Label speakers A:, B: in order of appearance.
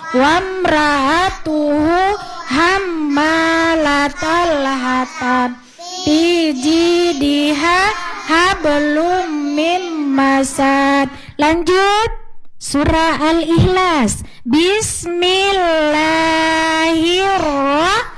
A: wamra'atuhu hammalatal hatab fi jidiha hablum mim masad. Lanjut surah Al-Ikhlas. Bismillahirrahmanirrahim.